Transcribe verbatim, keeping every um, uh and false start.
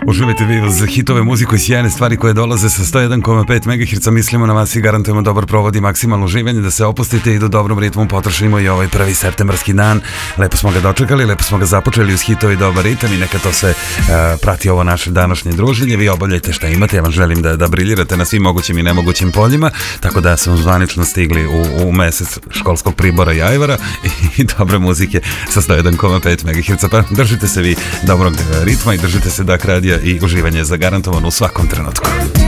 Uživajte vi uz hitove, muziku i sjajne stvari koje dolaze sa sto jedan zarez pet megaherca. Mislimo na vas i garantujemo dobar provod i maksimalno uživanje, da se opustite i do dobrom ritmu potrošimo i ovaj prvi septembarski dan. Lepo smo ga dočekali, lepo smo ga započeli uz hitove i dobar ritam i neka to se uh, prati ovo naše današnje druženje. Vi obavljajte šta imate, ja vam želim da, da briljirate na svim mogućim i nemogućim poljima, tako da smo zvanično stigli u, u mesec školskog pribora i ajvara i, i dobre muzike sa sto jedan zarez pet megaherca. Pa držite se vi dobrog ritma i držite se Dak radija i uživanje je zagarantovano u svakom trenutku.